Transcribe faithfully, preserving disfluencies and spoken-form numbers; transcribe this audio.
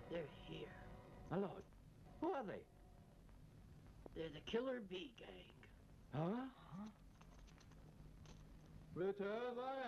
They're here. My lord, who are they? They're the Killer Bee Gang. Huh? Return thy